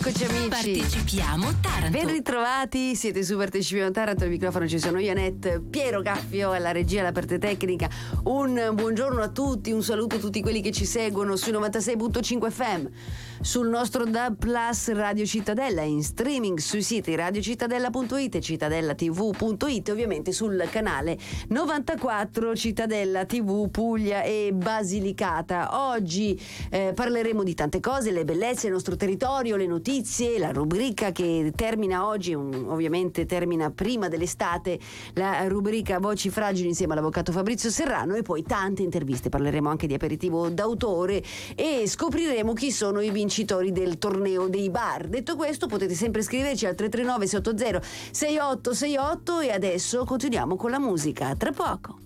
Eccoci amici. Partecipiamo Taranto. Ben ritrovati, siete su Partecipiamo Taranto, al microfono ci sono io, Annette, Piero Gaffio alla regia, alla parte tecnica. Un buongiorno a tutti, un saluto a tutti quelli che ci seguono sui 96.5 FM, sul nostro DAB Plus Radio Cittadella, in streaming sui siti radiocittadella.it e cittadellatv.it, ovviamente sul canale 94 Cittadella TV Puglia e Basilicata. Oggi parleremo di tante cose, le bellezze del nostro territorio, le notizie, la rubrica che termina oggi, ovviamente termina prima dell'estate, la rubrica Voci Fragili insieme all'avvocato Fabrizio Serrano, e poi tante interviste. Parleremo anche di aperitivo d'autore e scopriremo chi sono i vincitori del torneo dei bar. Detto questo, potete sempre scriverci al 339 680 6868 e adesso continuiamo con la musica. Tra poco.